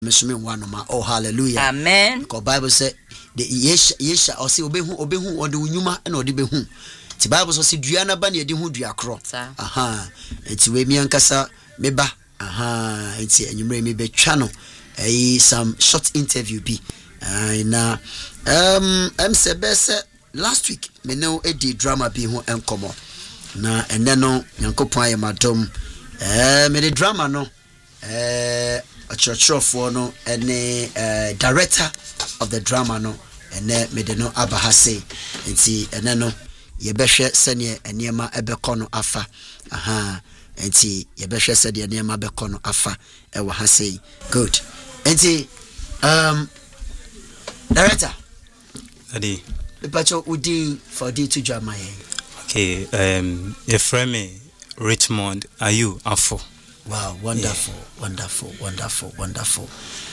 mesome one ma oh hallelujah amen because Bible say the yesha or say obehu ode unyuma na ode behu ti Bible so say dua na ba na ede hu dua kro enti we mi ankasa meba enti enyumre mi betwa no some short interview bi na say bese last week me no edi drama bi ho enkomo na ene no yankopon ayemadom me the drama no a church no any director of the drama no ene me de no abahase enti ene no ye behwe sene eniema ebekọ no afa enti ye behwe sene eniema bekọ no afa e wa hase good enti director adi Pacho udi for the to drama okay your friend Richmond Ayu Afo. Wow, wonderful, wonderful.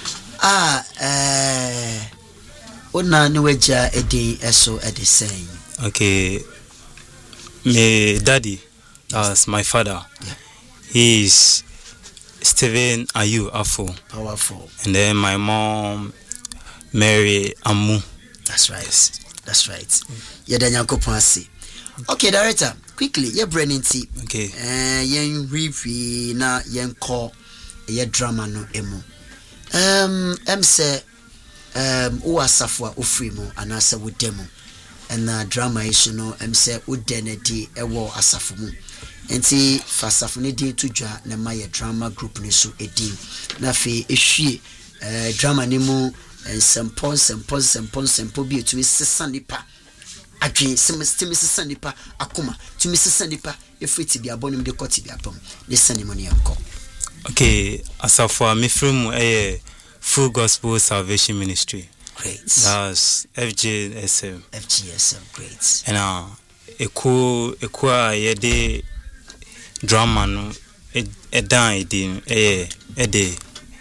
Ona nuweja edi eso edi saying. Okay, my daddy, that's my father. Yeah. He is Stephen Ayu Afo. Powerful. And then my mom, Mary Amu. That's right. That's right. Yeda nyankopon ase. Okay, director, quickly, ye branding tea. Okay. Yen review na yen call ye drama no emu. Say o asafo ofri mu anase wo demo. Na drama is no say wo denedi ewo asafo mu. Enti fasafo ne din to dwa na ma ye drama group ne so edin. Na fe ehwie drama ne mu sempo bi etu sesa nipa. Adwen semestimi sesa nipa akoma tumi sesa nipa efiti bia bonim de koti bia pam de sanimoni yanko. Okay, asafo me from Full Gospel Salvation Ministry. Great. That's FGSM. Great. And eku ye de drama no dan din de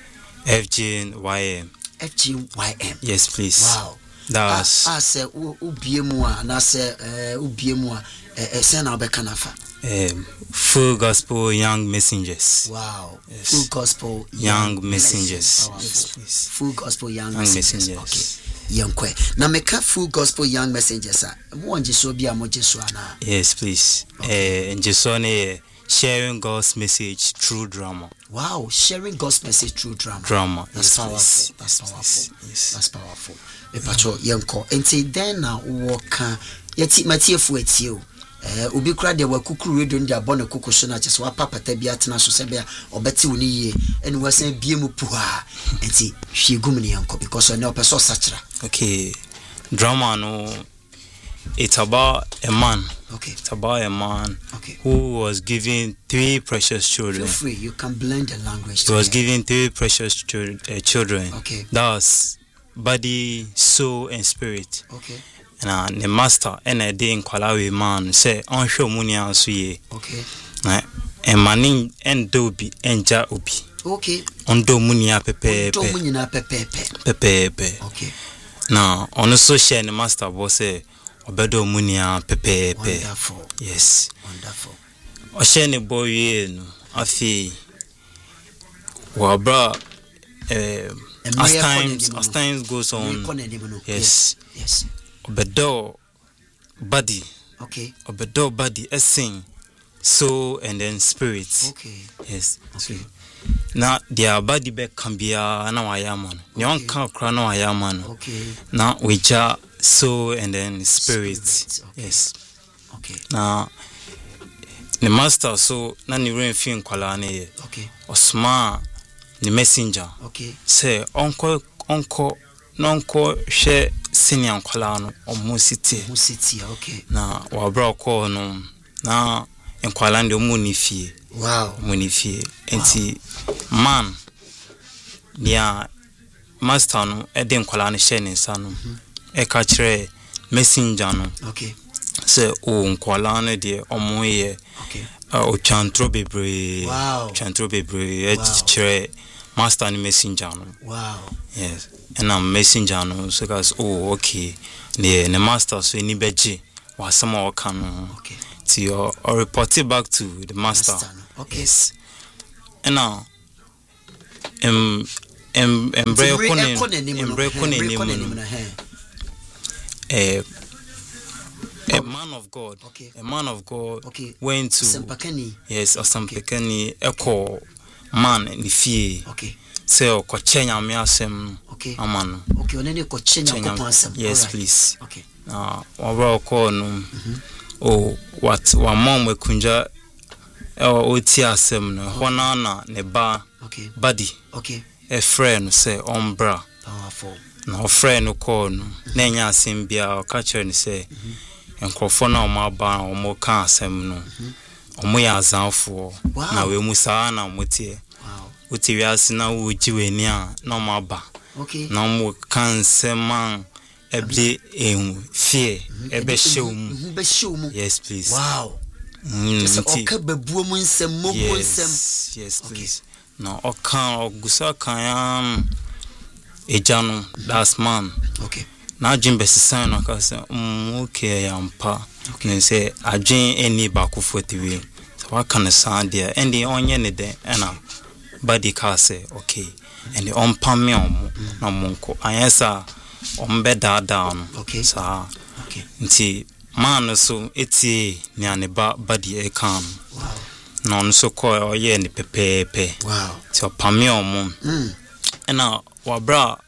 FGYM. Yes, please. Wow. That's say ubiemu na say ubiemu say na be kanafa. Full Gospel Young Messengers. Wow. Yes. Full Gospel Young Messengers. Yes, please. Full Gospel Young Messengers. Okay. Yankwe. Na meka Full Gospel Young Messengers mo njeso bia mo jeso ana. Yes, please. Njeso ne sharing God's message through drama. Wow, sharing God's message through drama. Yes, That's powerful. please. That's powerful. Yes. That's powerful. Epacho yenko. Enti then na woka yeti matiefu etio. Obi kura de wakukuru radio ndi abone kuku so na chese wa papata bi atena so sebia obeti woni yie eni wasan biemu puha enti hwiegum ne yanko because on opeso sachra. Okay, drama no, it's about a man. Okay. It's about a man Okay. who was given 3 precious children. Feel free, you can blend the language. He was given 3 precious children. Okay. That was body, soul, and spirit. Okay. And the master and a day in Kwalawi man say on show munia suye. Okay. And maning and dobi and ja ubi. Okay. On do munia pepe. Do munia pepe. Pepe. Okay. Now on also share the master boss say obedo munia pepe. Wonderful. Yes. Wonderful. O share the boy no afi wa bra as time goes on. Yes. Obedo body. Okay. Obedo body essing soul and then spirit. Okay. Yes. Okay. Now their body back can be na wayaman. You want can cry na wayaman. Okay. Now we ja soul and then spirit. Okay. Yes. Okay. Now the master so na ni rain fin kwala na ye. Okay. Osma the messenger. Okay. Say uncle she senior kwala no omo city. Okay. Na wa bra ko no na enkwala ndi omo ni fie. Wow. Munifie. Enti man nia master no e de nkwala no share nsa no e ka kire messenger no. Okay. Se o nkwala no de omo ye. Okay. O chantro bebre. Wow. Chantro bebre e kire master no messenger no. Wow. Yes. And I'm messenger no so guys okay. The master so ni beji wa sama o kan no. Okay. Ti or report it back to the master. Okay. Yes. And now embre kone a man of God, a man of God went to Osampekani echo man in the fie. So kochenya me asem amano. Onene kochenya ko asem. Yes, please. Wa call no. Oh, what one mom we kunja oti asem no. Hona na ne ba body. A friend say ombra. Powerful. Na friend call no. Na nya asem bia o ka chere ni say enkrofo na o ma ba o mo ka asem no. O mo ya azanfo na we musa na motie. Uti wiase na wuji ni a na ma ba. Na mo kan seman eble fear ebe shewum. Yes, please. Wow. Yes, please. No, gusa kan ejanu that's man. Na jimbe sisan na ka say okay yampa. Ne say adwen eni ba ko fotiwe. So what can sound there and the onye ne de na body car say okay and the on pam me on na monko ayesa on beda down sa nti man so eti ni aneba body e kan no nso ko oye ni pepepe so pam me on na wabra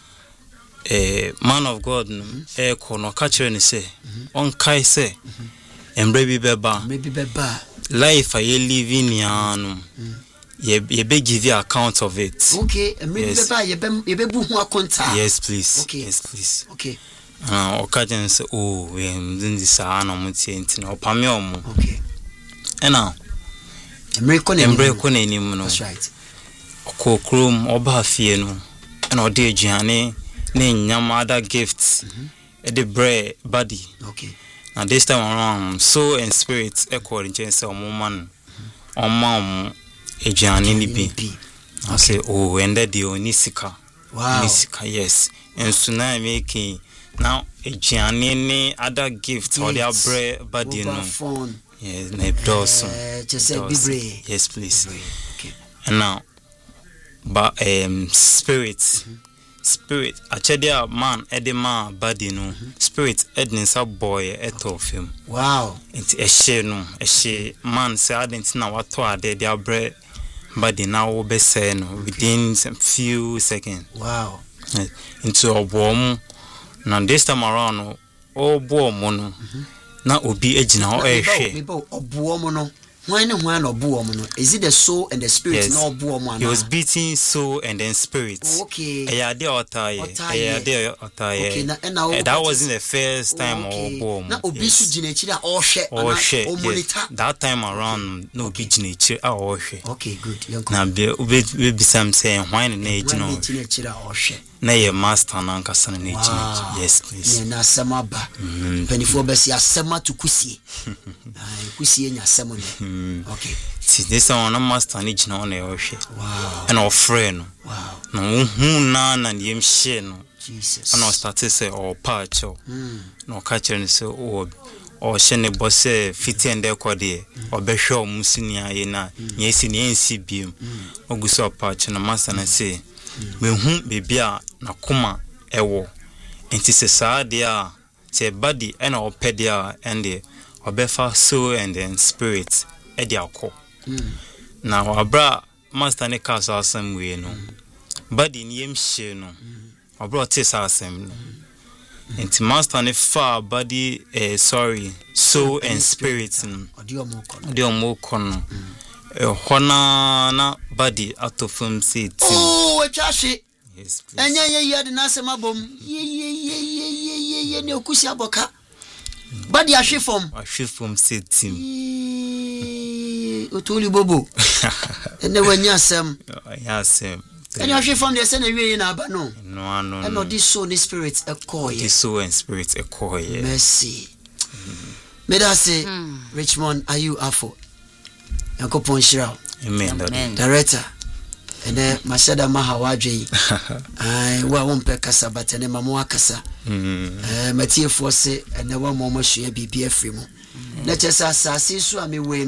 man of God e ko no ka chere ni say on kai say embre bi beba life I living yanu you be give you account of it. Okay, and maybe you be who account. Yes, please. Okay. Yes, please. Okay. Occasion say, oh, we in this ano muti no pamiomo. Okay. And now, embre ni no. That's right. Okokrum oba fie no. And ode aduane na nyam other gifts. The bread body. Okay. Now this time around, soul and spirit according to say man. Mom Ejani ni bi. I say, oh, and that the onisika. Wow. Nisika, yes. And so now I'm making now Ejani ni other gifts or their bread body no. Yes, na doson. Just say bibre. Yes, please. Okay. And now, but spirit. Spirit, actually, man, edema body no. Spirit, edinsa boy, of him. Wow. It's a share no, a share man say I didn't know what to add their bread, body now be say no within some few seconds. Wow. Into a warm. Now this time around, oh warm no. Now obi ejina o ehwe. People obuomo no. When obuomo no. Is it the soul and the spirit? Yes. No obuomo. He was beating soul and then spirit. Okay. Okay, that wasn't the first time obuomo. Na obi su jinechira ohwe. That time around no obi jinechira ohwe. Okay, good. Na be obi sam say why na jinechira ohwe. Na ye master na nkasa na jinechira. Yes, please. Na asema ba. Penifo besi asema tukusie. Kusie nya asema ne. Okay. See this one na master ni jina on ehwe. Wow. And our friend. Wow. No hu na yem share no. Jesus. And I started say oh pacho. No catch and say oh shene boss fit and there kwa de obehwe omusini aye na yesi ni ensi biem. Oguso pacho na master na say me hu bebia na kuma ewo. Enti se saa dia say body and opedia and the obefa soul and then spirit ediako. Now abra master ne cast asem we no. Body ni yem she no. Abra test asem no. Enti master ne fa body soul and spirit no. Odi omo kono. Hona na body atofum say team. Oh, etwashi. Yes, please. Enya ye de na asem abom. Ye ne okusi aboka. Body ahwefom. Ahwefom say team. Otuli bobo. Ene wanya asem. Yasem. And you from the same way in Abano. No. And not this soul, this spirit, a coy. This soul and spirit, a coy. Mercy. May I say, Richmond, are you Afo? Uncle Ponchirao. Amen. Director. And then Mashada Mahawaji. I won't pay Casa, but an Mamoakasa. Mattia Force, and the one more she BPF free. Let us assassin Swami Weno.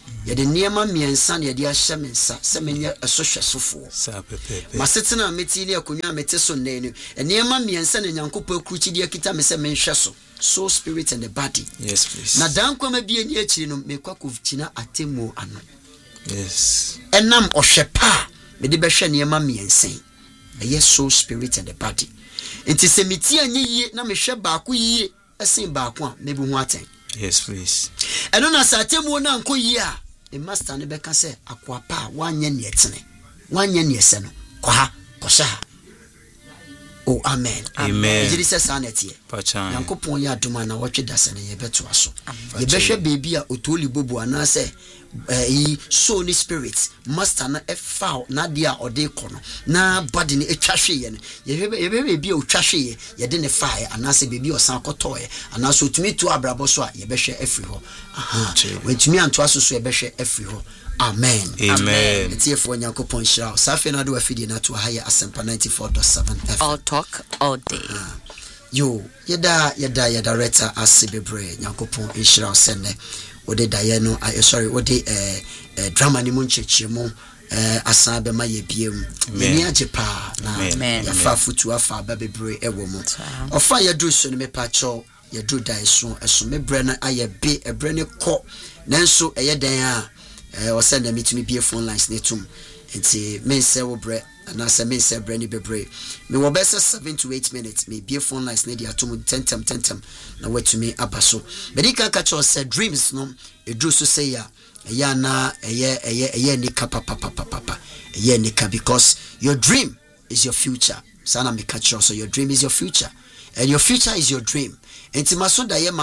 yɛde nneɛma miɛnsa na yɛde ahyɛ me nsa sɛ menyɛ ɛsohwɛsofoɔ masetena meti ne akonwa mete so nnɛ no nneɛma miɛnsa na Nyankopɔn akurukyidi akita me sɛ menhwɛ so soul, spirit and the body. Yes, please. Na dankwama bi ani akyi no mekwa kofchina atemo ano. Yes. Enam ohwepa me de behwe nneɛma miɛnsa. Ɛyɛ soul, spirit and the body. Enti sɛ meti anyi yie na mehwɛ baako yie ɛsen baako a mebu ho aten. Yes, please. Ɛno na sɛ atemo na anko yie a the master ne bɛka sɛ akwapa wanyɛ ne etene. Wanyɛ ne ese no. Kɔha, kɔhyɛ ha. Oh, amen. Amen. Ejiri sɛ sanete. Pachan. Yankopɔn yɛ adoma na wɔtwe dase ne yɛbɛto aso. Yɛbɛhwɛ baby a otoli bobo ana sɛ soul ni spirit master na efa na dia ode kɔ no na body ne etwa hwe ye no yɛbɛ baby a otwa hwe ye yɛde ne fa ana sɛ baby ɔsan kɔtɔɛ ana sɛ otumi to abrabɔ so a yɛbɛhwɛ afiri hɔ. Aha. Wetumi anto aso so yɛbɛhwɛ afiri hɔ. Amen. Amen. Etiefo Nyankopɔn hyira. Safe na do afidi na to haya asempa 94.7 FM. All talk all day. Yo, yeda director asibebre Nyankopɔn hyira sene. Ode daye no sorry, ode drama ni mu nchechemu asan be ma ye biem. Ni ajepa na ya fa futu afa ba bebre ewo mu. Ofa ye do so no me pa cho ye do dai so eso me bre na aye be ebre ne kɔ. Nanso eye dan a o send me to me be phone lines netum enti men say wo bre na say men say bre ni bebre me wo be 7 to 8 minutes me be phone lines ne dia atum tentem na watumi abaso medika ka cho say dreams no edru so say ya na eye nika papa eye nika because your dream is your future sana me catch so your dream is your future and your future is your dream. Enti masoda ye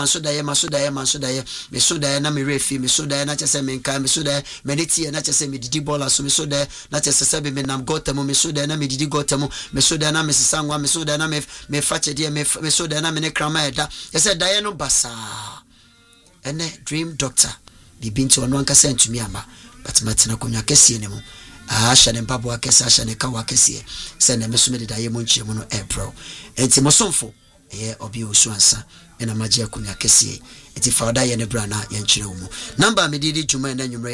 na me refi me soda na chese me nka me soda mediti na chese me didi bola so me soda na chese sebe me nam gotamo me soda na me didi gotamo me soda na me sisangwa me soda na me fache die me soda na me ne krama eda yese daye no basa ene dream doctor bibinti ono anka sentumi ama but matina konwa kese ne mu ahya ne mpabo akese ahya ne kawa kese se na me so me daye mo nchiemu no April enti mosomfo obi osuansa ena magia kunya kese eti fawda ye ne brana ye nkyere wo mu number me didi juma na nwumre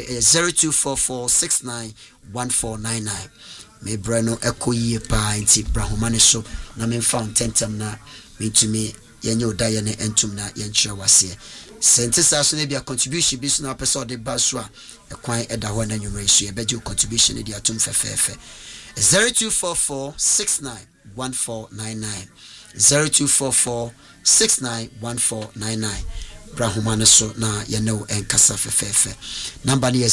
0244691499 me brano ekoyie pa enti brahoma ne so na me found tentem na metumi ye nye oda ye ne entum na ye nkyere wase sente sa so ne bia contribution bi so na person de ba so a ekwan eda ho na nwumre so ye beje contribution di atum fefefe 0244691499 0244691499 Brahumane so na ya know enkasa fefefe number ni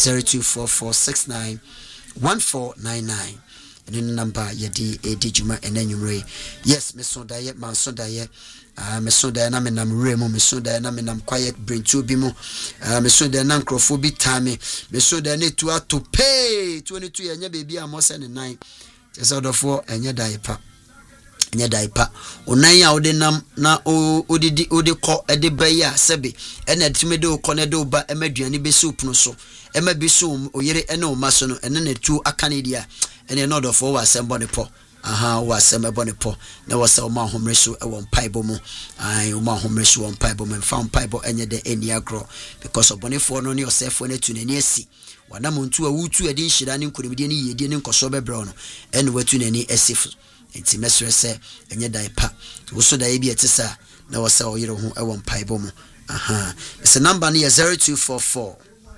0244691499 and number yedi edijuma enanyumre yes me so daye man so daye me so daye na me nam remo me so daye na me nam quiet brain to bi mu me so daye na nkrofo bi time me so daye na tu ato pay 22 ye nya baby amose ne 9 tese odofo enye daye pa nya daipa onan a ode nam na odidi ode kɔ ede baya sebe ena etime de kɔ na de oba emaduane besi opunu so ema bisu oyere ena o maso no ena na tu akane dia ena no do for wa sembo ne po aha wa sembo ne po na wa se o ma homre so e won paibo mu ai o ma homre so won paibo mu fa paibo enye de eni agro because obonefo no ne osefo na tu na ni asi wana muntu a wutu edi nhira ne nkoromdie ne yedie ne nkoso bebro no ena watu na ni asif enti mesre se enye daipa wo so dai bi etisa na wo se oyire ho e won paibo mu aha the number ni 0244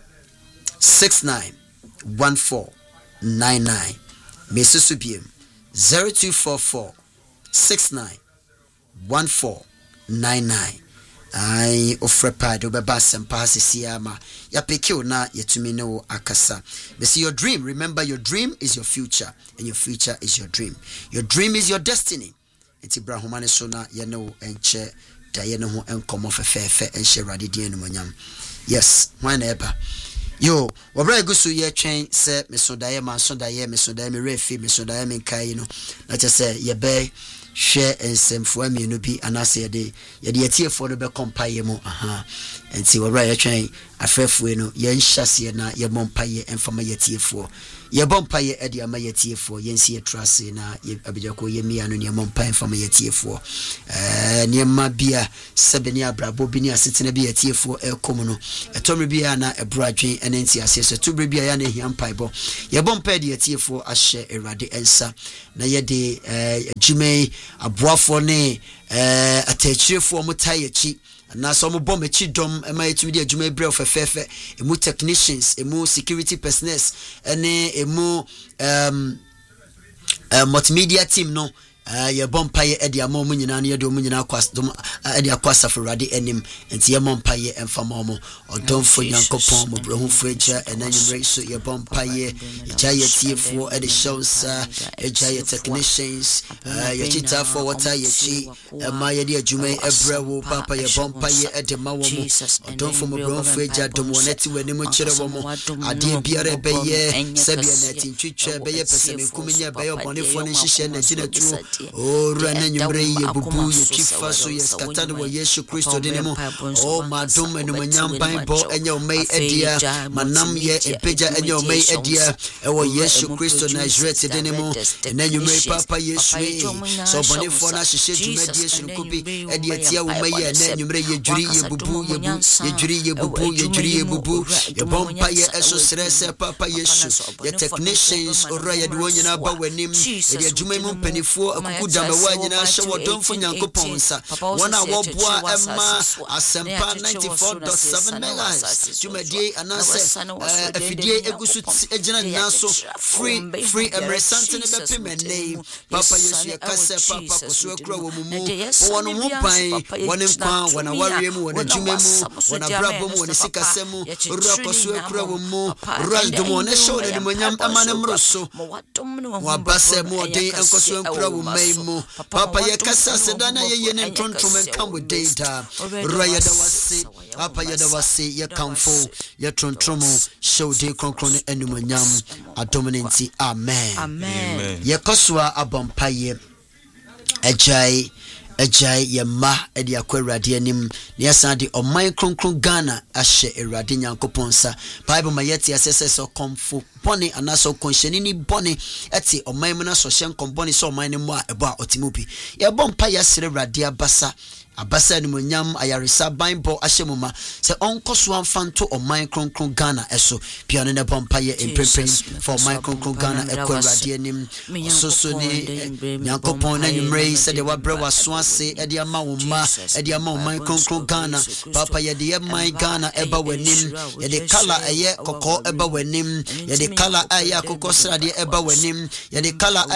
691499 mesusu biem 0244 691499 ai ofrepa do beba sempa sisia ma ya pekio na yetumi ne wo akasa be see your dream. Remember, your dream is your future and your future is your dream. Your dream is your destiny. Enti brahomane so na ye ne wo enche da ye ne ho enkomo fefefe enche rade die no monyam. Yes, why na eba yo wabra gusu ye twen se mesodaye man sodaye mesodaye me refi mesodaye me kai no na che se ye be share ensemfo amienu bi anase ye de yetiefo do be compare mu aha enti wabra ye twen afrefoe no yen hyase na ye bompaye emfama yetiefo ye bompaye ede ama yetiefo yensi yetrase na ye abejako ye mia no ne bompaye emfama yetiefo ne ma bia sebeni abrabo bi ne asetena bi yetiefo ekomu no etomre bia na ebradwen ene nti asese tubre bia ya na ehia mpaibo ye bompaye de yetiefo ahye Awurade ensa na ye de adwumai aboafo ne atachirefo mutayechi na so mo bom echi dom ema etumi de adwuma ebre ofefefe emu technicians emu security personnel ene emu multimedia team no ye bompaye ede ama mu nyina na ye de mu nyina kwasdom ede akwasa for Awurade enim enti ye bompaye emfama mo odonfo Nyankopon mo brohufo eja enanyumre so ye bompaye eja ye tiefo ede shows eja ye technicians ye chita for water ye chi ema ye de adwuma ebre wo papa ye bompaye ede ma wo mo odonfo mo brohufo eja dom wonati wanim kire wo mo ade biare beye sebia na tintwitwe beye peseme kumenya beye bonefo ne hihye na gina tuo oh rana nyumre ye bubu ye chifa so ye skatade wo Yesu Kristo dinemo oh madom enu manyampan bo enye omei edia manam ye epeja enye omei edia ewo Yesu Kristo Nazareth dinemo ena nyumre papa Yesu so bonefo na hihye dwumadi Yesu kubi edia tia wo mei ena nyumre ye juri ye bubu ye juri ye bubu ye juri ye bubu ye bompa ye eso stress papa Yesu ye technicians ora ye de wonyina ba wanim ye adwuma mu penifo kuda mewanyina hye wodonfo Nyankopon sa wona woboa ema asempa 94.7 megahertz tumedie anase afidie egusu ejina naso free emersante ne bepemene papa Yesu yakase papa koso akura wo mumu wono ho ban wone nkwa wona waremu wona dwumemu wona brabo mu wona sikasemu ora koso akura wo mu rasdom wona show ne monyam amane mroso wabase mu odin enkoso akura wo maimu papa yakasa sedana ye ne ntontom enkan wo data raya da wase papa ya da wase ye kanfo ye tontomo show de kronkron enumonyam adominanti amen ye koswa abompaye Ejai ye ma edi akwa Awurade anim ne asade oman kronkron Ghana ahye Awurade Nyankopon sa Bible mayeti asese so komfo bone anaso konhyeni ni bone eti oman mu na so hye nkombone so oman ne mu a ebo a otimubi ye bompa ya sere Awurade abasa ni monyam ayaresa banbo ahyemuma se onkoso amfanto oman kronkron Ghana eso piano ne bompa ye emprempren for oman kronkron Ghana ekwa Awurade anim soso ni Nyankopon na nyumrei se de wabre waso ase ede ama wo ma ede ama oman kronkron Ghana papa ye de my Ghana eba wanim ye de kala eye kokko eba wanim ye de kala eye akokko srade eba wanim ye de kala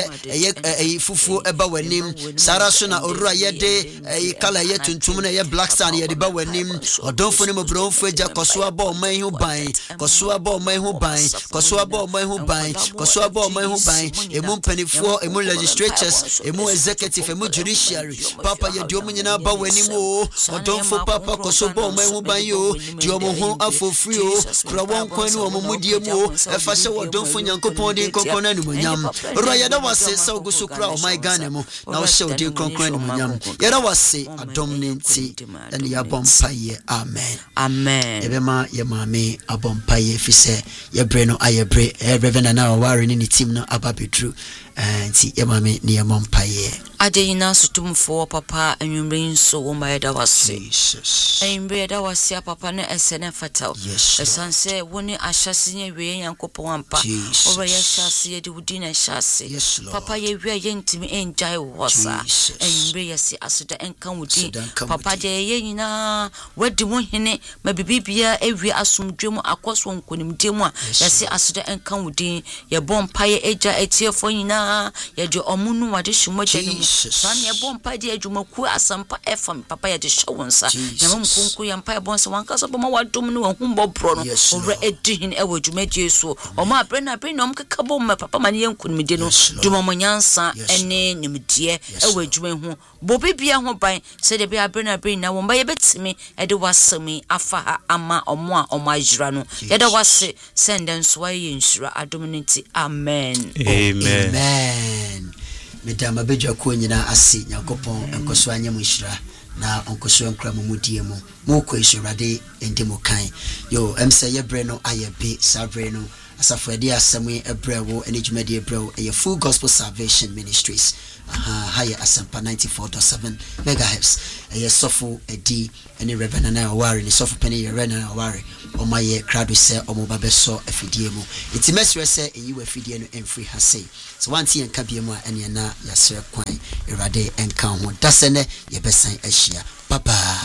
eye fufu eba wanim sara so na orura ye de kala ye tuntum na ye black star ye de ba wanim odonfo ne mobronfo eja koso aba oman hu ban koso aba oman hu ban koso aba oman hu ban koso aba oman hu ban emu mpanifo emu legislatures emu executive emu judiciary papa ye de omunyina ba wanim o odonfo papa koso aba oman hu ban yo de omo ho afofri o kura won kwan ni omo mudie mu o efa se odonfo Nyankopon de konkona ni monyam roya da wase sa oguso kura o my Ghana mu na wo hye de konkona ni monyam ye da wase adominanti and ya bompaye amen ebema ye mame abompaye fise ye bre no ayebre reverend na wari ni team no ababedru nti ye mame ni ye bompaye adeyina sutumfo papa anwumre nso wo ma yeda wase Jesus enwumre yeda wase papa ne esene fatal esanse woni ahyase nye we Nyankopon ampa oba ye hyase ye de wudi na hyase papa ye wi ye ntimi enjai wo sa enwumre ye si asoda enka wudi papa de ye nyina wadi wo hene ma bibibia ewi asomdwem akoso nkonimdem a ye si asoda enka wudi ye bompa ye eja etiefo nyina ye de omunu wade hwimogye san ye bompa de adwumaku asampa FM papa ye de hwonsa na mumkunku ye mpa bonse wankasa boma wadom ne wahumbo bro no owra edihin ewo dwumadie so oma brena nom keka bom papa mane yenkunimde no dwumamonyansa ene nimdie ewo adwuma hu bobibia ho ban se de bia brena na womba ye betimi ede wasemi afa ama omo a omo ajira no ye de wase senden so aye nsura adominanti amen medama beja ko nyina ase Nyankopon enkoso anyam nhyira na onkosho nkra mumudie mu mo ko Awurade endemo kan yo emse ye bre no ayebe sabre no asafo ade asɛm ebrewo ene dwumade ebrewo eye Full Gospel Salvation Ministries higher asampa 94.7 megahertz eye sofo edi ene Reverend na aware ni sofo pani ye Reverend na aware omaye krado se omoba beso afidie mu iti mesre se eyi wa afidie no emfri ha sei so wanti enka bia mu a ene na yasre kwan Awurade enka ho dasene ye besan ahia papa